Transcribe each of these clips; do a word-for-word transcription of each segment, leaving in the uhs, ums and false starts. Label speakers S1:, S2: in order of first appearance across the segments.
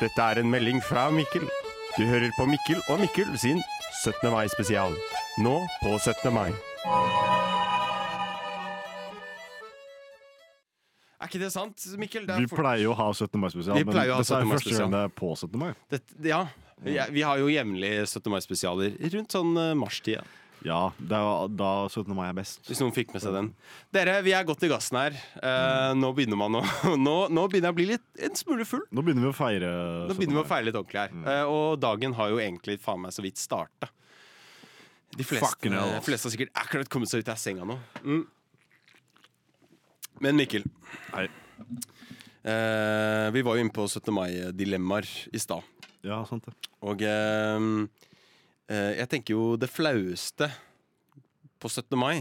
S1: Dette er en melding fra Mikkel. Du hører på Mikkel og Mikkel sin syttende mai spesial. Nå på syttende mai. Er ikke det sant, Mikkel? Det
S2: vi for... pleier jo å ha syttende mai spesial, men dette er første gang det er på syttende mai.
S1: Det, ja, vi, vi har jo jevnlig syttende mai spesialer rundt sånn uh, marstida.
S2: Ja, er, da syttende mai er best.
S1: Hvis noen fikk med seg den. Dere, vi er godt i gassen her. Uh, nå begynner man å nå, nå begynner jeg å bli litt en smule full.
S2: Nå begynner vi å feire
S1: Nå begynner vi å feire litt ordentlig her. Mm. Uh, og dagen har jo egentlig faen meg så vidt startet. De fleste, uh, fleste har sikkert akkurat kommet seg ut av senga nå. Mm. Men Mikkel,
S2: Hei.
S1: Uh, vi var jo inne på syttende mai-dilemmaer i stad.
S2: Ja, sant det.
S1: Og... Uh, Uh, jeg tenker jo det flaueste på syttende mai,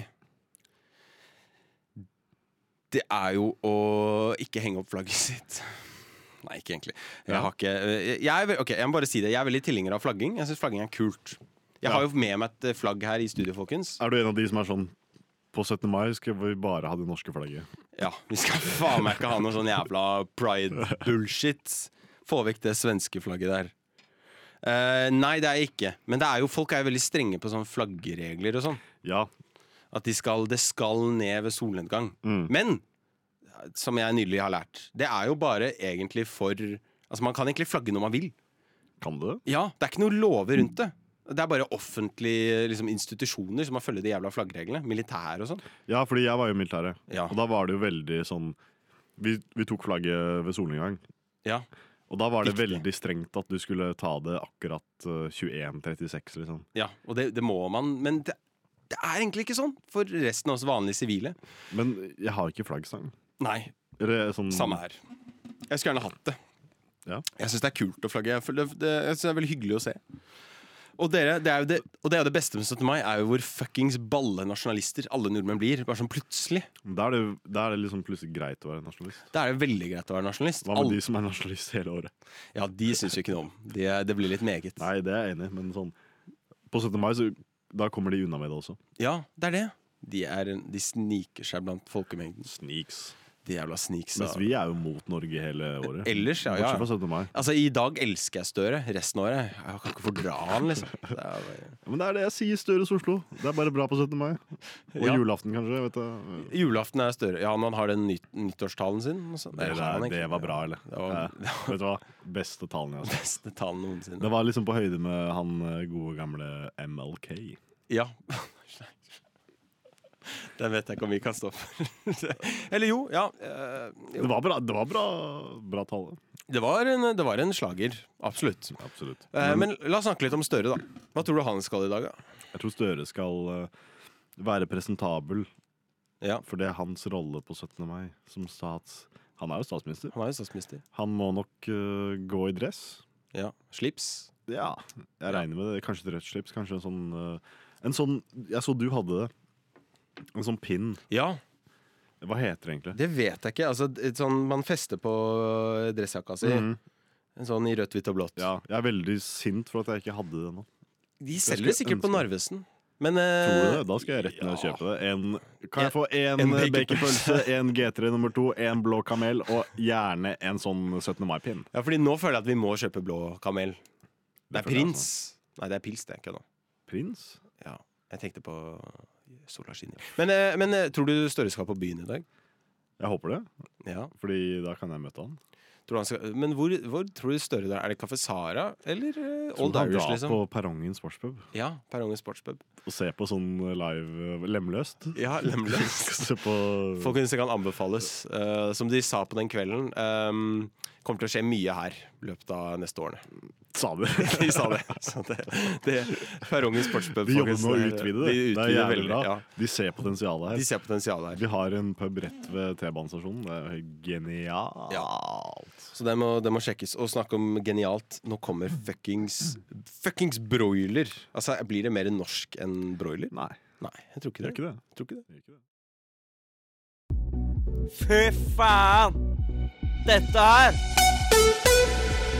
S1: det er jo å ikke henge opp flagget sitt. Nei, ikke egentlig. Jeg
S2: ja.
S1: har ikke jeg, er, Ok, jeg må bare si det. Jeg er veldig tilhenger av flagging. Jeg synes flagging er kult. Jeg ja. har jo med meg et flagg her i studio, folkens.
S2: Er du en av de som er sånn på syttende mai skal vi bare ha det norske flagget?
S1: Ja, vi skal faen meg ikke ha noe sånn jævla pride-bullshit. Få vekk det svenske flagget der. Uh, nei, det er jeg ikke. Men det er jo, folk er jo veldig strenge på sånn flaggeregler og sånn.
S2: Ja.
S1: At de skal, det skal ned ved solnedgang.
S2: Mm.
S1: Men, som jeg nylig har lært, det er jo bare egentlig for... Altså, man kan egentlig flagge når man vil.
S2: Kan du det?
S1: Ja, det er ikke noe lover rundt det. Det er bare offentlige liksom, institusjoner som har følge de jævla flaggreglene. Militær og sånn.
S2: Ja, fordi jeg var jo militæret.
S1: Ja.
S2: Og da var det jo veldig sånn... Vi, vi tok flagget ved solnedgang.
S1: Ja.
S2: Og da var det
S1: Riktig.
S2: veldig strengt at du skulle ta det akkurat uh, tjueen trettiseks, liksom.
S1: Ja, og det, det må man, men det, det er egentlig ikke sånn for resten av oss vanlige sivile.
S2: Men jeg har ikke flaggstang.
S1: Nei,
S2: sånn...
S1: samme her. Jeg skulle gjerne hatt det.
S2: Ja. Jeg
S1: synes det er kult å flagge. Det, det, jeg synes det er veldig hyggelig å se. Og, dere, det er jo det, og det er jo det beste med syttende mai, er jo hvor fuckings balle nasjonalister alle nordmenn blir, bare sånn plutselig.
S2: Da er det, da er det liksom plutselig greit å være nasjonalist.
S1: Da er det veldig greit å være nasjonalist.
S2: Hva med alle... de som er nasjonalist hele året?
S1: Ja, de synes jo ikke noe om. De, det blir litt meget.
S2: Nei, det er jeg enig, men sånn på syttende mai, så da kommer de unna med det også.
S1: Ja, det er det. De, er, de sniker seg blant folkemengden.
S2: Sneaks.
S1: De jævla sneaks.
S2: Mens vi er jo mot Norge hele året.
S1: Ellers, ja, ja.
S2: Bortsett fra syttende mai.
S1: Altså, i dag elsker jeg Støre. Resten av året. Jeg kan ikke fordra han, liksom. Det er bare...
S2: Men det er det jeg sier, Støres Oslo. Det er bare bra på syttende mai. Og ja. julaften, kanskje. Vet du.
S1: Julaften er Støre. Ja, når han har den nytt, nyttårstalen sin. Altså.
S2: Det, det, det, det var bra, eller?
S1: Det var...
S2: ja. Vet du hva? Beste talen jeg har sett.
S1: Beste talen noensinne.
S2: Det var liksom på høyde med han gode gamle M L K.
S1: Ja. Den vet jeg ikke om vi kan stå for. Eller jo, ja. Øh, jo.
S2: Det var bra, det var bra, bra tale.
S1: Det var, en, det var en slager, absolutt.
S2: Absolutt.
S1: Eh, men, men la oss snakke litt om Støre, da. Hva tror du han skal i dag, da?
S2: Jeg tror Støre skal uh, være presentabel.
S1: Ja.
S2: For det er hans rolle på syttende mai som stats... Han er jo statsminister.
S1: Han er jo statsminister.
S2: Han må nok uh, gå i dress.
S1: Ja, slips.
S2: Ja, jeg regner med det. Kanskje et rødt slips, kanskje en sånn... Uh, en sånn, jeg så du hadde det. En sånn pinn.
S1: Ja.
S2: Hva heter det egentlig?
S1: Det vet jeg ikke. Altså, et sånn man fester på dressjakka si. Mm. En sånn i rødt, hvitt og blått.
S2: Ja, jeg er veldig sint for at jeg ikke hadde det nå.
S1: De selger det sikkert på Narvesen. Men, uh,
S2: tror du det? Da skal jeg rett ned og kjøpe det. En, kan jeg få en, en baconpølse, en G tre nummer to, en blå kamel og gjerne en sånn syttende mai-pinn?
S1: Ja, fordi nå føler jeg at vi må kjøpe blå kamel. Det, det er prins. Nei, det er pils, det er ikke noe.
S2: Prins?
S1: Ja, jeg tenkte på... Sola skinner. Men, men tror du Støre skal på byen i dag?
S2: Jeg håper det.
S1: Ja.
S2: Fordi da kan jeg møte han.
S1: Tror han skal, men hvor, hvor tror du Støre der? Er det Kaffe Sara eller uh, Old
S2: Irish,
S1: liksom?
S2: På Perrongen sportspub.
S1: Ja, Perrongen sportspub.
S2: Og se på sånn live uh, lemløst.
S1: Ja, lemløst.
S2: Se på...
S1: Folkens, det kan anbefales. Uh, som de sa på den kvelden, um, kommer til å skje mye her i løpet av neste årene.
S2: Sa du?
S1: De sa det. Så det, det Perrongen sportspub.
S2: De jobber med å utvide det.
S1: De utvider
S2: det er
S1: veldig bra. Ja.
S2: De ser potensialet her.
S1: De ser potensialet her.
S2: Vi har en pub rett ved T-banestasjonen. Det er genialt.
S1: Ja. Så det må, det må sjekkes. Og snakke om genialt. Nå kommer fuckings Fuckings broiler. Altså, blir det mer norsk enn broiler?
S2: Nei.
S1: Nei, jeg tror ikke det.
S2: Ikke det.
S1: Jeg tror ikke det.
S2: Ikke det.
S3: Fy faen! Dette her